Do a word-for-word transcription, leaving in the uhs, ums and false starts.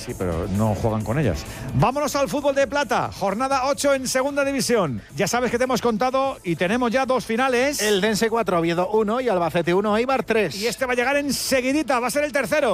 Sí, pero no juegan con ellas. Vámonos al fútbol de plata. Jornada ocho en segunda división. Ya sabes que te hemos contado y tenemos ya dos finales. El Dense cuatro, Oviedo uno y Albacete uno, Eibar tres. Y este va a llegar enseguidita, va a ser el tercero.